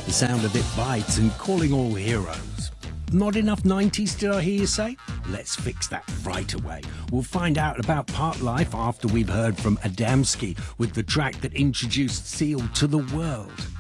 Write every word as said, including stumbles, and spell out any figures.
The sound of it bites and calling all heroes. Not enough nineties, did I hear you say? Let's fix that right away. We'll find out about Parklife after we've heard from Adamski with the track that introduced Seal to the world.